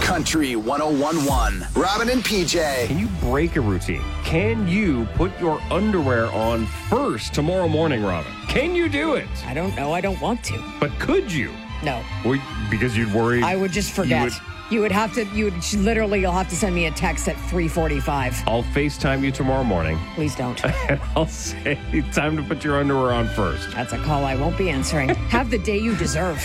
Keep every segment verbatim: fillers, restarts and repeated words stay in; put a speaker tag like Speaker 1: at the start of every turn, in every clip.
Speaker 1: Country one oh one point one. Robin and P J.
Speaker 2: Can you break a routine? Can you put your underwear on first tomorrow morning, Robin? Can you do it?
Speaker 3: I don't know. I don't want to.
Speaker 2: But could you?
Speaker 3: No.
Speaker 2: Well, because you'd worry.
Speaker 3: I would just forget.
Speaker 2: You would,
Speaker 3: you would have to, you would literally, you'll have to send me a text at three forty-five.
Speaker 2: I'll FaceTime you tomorrow morning.
Speaker 3: Please don't.
Speaker 2: And I'll say, time to put your underwear on first.
Speaker 3: That's a call I won't be answering. Have the day you deserve.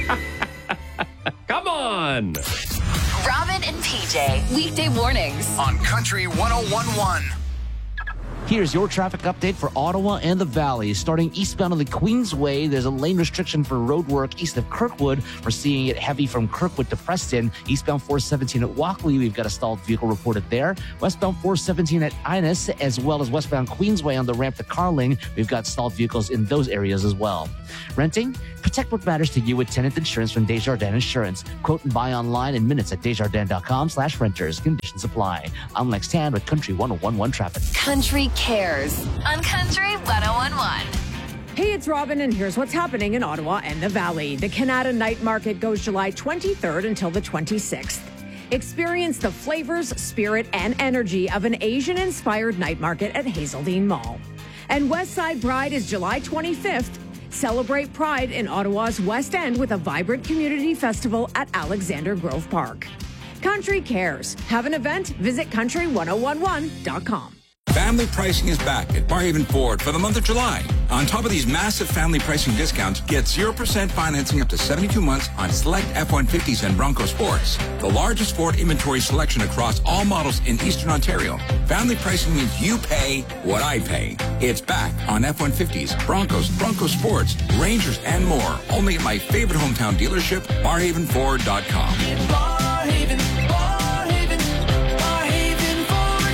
Speaker 2: Come on.
Speaker 4: Robin and P J, weekday mornings
Speaker 1: on Country one oh one point one.
Speaker 5: Here's your traffic update for Ottawa and the Valley. Starting eastbound on the Queensway, there's a lane restriction for road work east of Kirkwood. We're seeing it heavy from Kirkwood to Preston. Eastbound four seventeen at Walkley, we've got a stalled vehicle reported there. Westbound four seventeen at Innis, as well as westbound Queensway on the ramp to Carling, we've got stalled vehicles in those areas as well. Renting? Protect what matters to you with tenant insurance from Desjardins Insurance. Quote and buy online in minutes at desjardins.com slash renters. Conditions apply. I'm Lex Tan with Country one oh one point one traffic.
Speaker 4: Country Cares on Country one oh one point one.
Speaker 3: Hey, it's Robin, and here's what's happening in Ottawa and the Valley. The Canada Night Market goes July twenty-third until the twenty-sixth. Experience the flavors, spirit, and energy of an Asian-inspired night market at Hazeldean Mall. And Westside Pride is July twenty-fifth. Celebrate Pride in Ottawa's West End with a vibrant community festival at Alexander Grove Park. Country Cares. Have an event? Visit country one oh one one dot com.
Speaker 6: Family pricing is back at Barhaven Ford for the month of July. On top of these massive family pricing discounts, get zero percent financing up to seventy-two months on select F one fifties and Bronco Sports. The largest Ford inventory selection across all models in Eastern Ontario. Family pricing means you pay what I pay. It's back on F one fifties, Broncos, Bronco Sports, Rangers, and more. Only at my favorite hometown dealership, barhaven ford dot com.
Speaker 7: Barhaven, Barhaven, Barhaven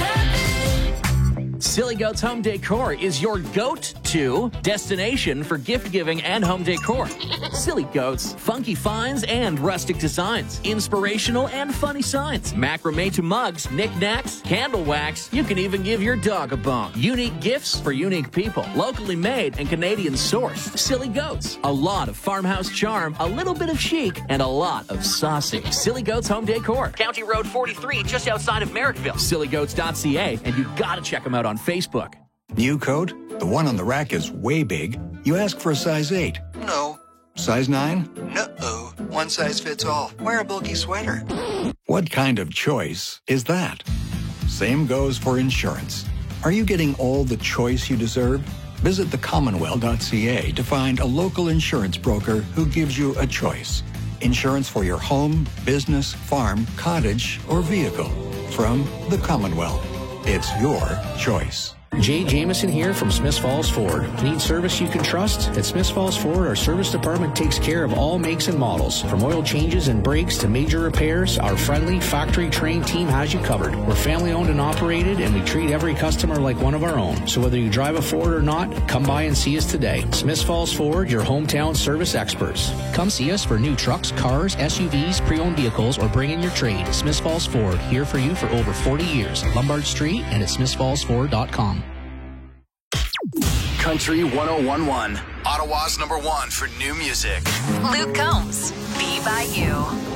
Speaker 7: Ford.
Speaker 8: Silly Goats Home Decor is your go-to destination for gift giving and home decor. Silly Goats, funky finds and rustic designs, inspirational and funny signs, macrame to mugs, knickknacks, candle wax. You can even give your dog a bone. Unique gifts for unique people, locally made and Canadian sourced. Silly Goats, a lot of farmhouse charm, a little bit of chic, and a lot of saucy. Silly Goats Home Decor, County Road forty-three, just outside of Merrickville. silly goats dot c a, and you gotta check them out on Facebook.
Speaker 9: New coat? The one on the rack is way big. You ask for a size eight.
Speaker 10: No.
Speaker 9: Size nine?
Speaker 10: No-oh. One size fits all. Wear a bulky sweater.
Speaker 9: What kind of choice is that? Same goes for insurance. Are you getting all the choice you deserve? Visit the commonwealth dot c a to find a local insurance broker who gives you a choice. Insurance for your home, business, farm, cottage, or vehicle. From the Commonwealth. It's your choice.
Speaker 11: Jay Jameson here from Smiths Falls Ford. Need service you can trust? At Smiths Falls Ford, our service department takes care of all makes and models. From oil changes and brakes to major repairs, our friendly, factory-trained team has you covered. We're family-owned and operated, and we treat every customer like one of our own. So whether you drive a Ford or not, come by and see us today. Smiths Falls Ford, your hometown service experts. Come see us for new trucks, cars, S U Vs, pre-owned vehicles, or bring in your trade. Smiths Falls Ford, here for you for over forty years. Lombard Street and at smiths falls ford dot com.
Speaker 1: Country one oh one point one. Ottawa's number one for new music.
Speaker 4: Luke Combs, Be By You.